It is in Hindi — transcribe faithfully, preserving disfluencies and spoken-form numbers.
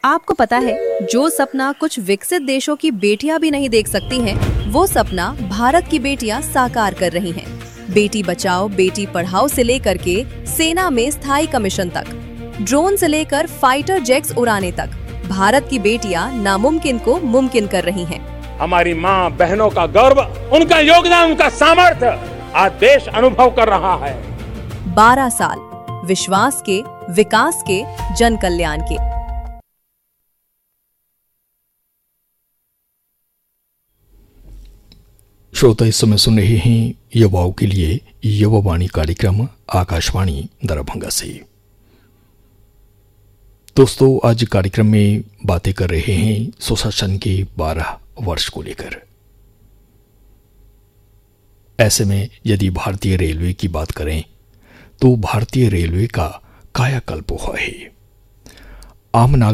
आपको पता है, जो सपना कुछ विकसित देशों की बेटियां भी नहीं देख सकती हैं, वो सपना भारत की बेटियां साकार कर रही हैं। बेटी बचाओ बेटी पढ़ाओ से लेकर के सेना में स्थायी कमीशन तक, ड्रोन से लेकर फाइटर जेट्स उड़ाने तक, भारत की बेटियां नामुमकिन को मुमकिन कर रही हैं। हमारी माँ बहनों का गर्व, उनका योगदान, उनका सामर्थ्य आज देश अनुभव कर रहा है। बारह साल विश्वास के, विकास के, जन कल्याण के। श्रोता इस समय सुन रहे हैं युवाओं के लिए युवावाणी कार्यक्रम आकाशवाणी दरभंगा से। दोस्तों, आज कार्यक्रम में बातें कर रहे हैं सुशासन के बारह वर्ष को लेकर। ऐसे में यदि भारतीय रेलवे की बात करें तो भारतीय रेलवे का कायाकल्प हुआ है। आम